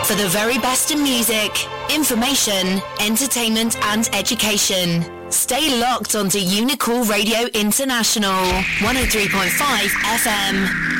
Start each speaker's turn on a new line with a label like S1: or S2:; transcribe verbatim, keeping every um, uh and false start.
S1: for the very best in music, information, entertainment and education. Stay locked onto Unicool Radio International, one oh three point five F M.